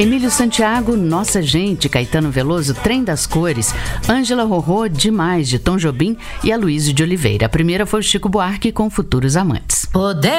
Emílio Santiago, Nossa Gente, Caetano Veloso, Trem das Cores, Ângela Rorô, Demais, de Tom Jobim e Aloysio de Oliveira. A primeira foi o Chico Buarque com Futuros Amantes. Poder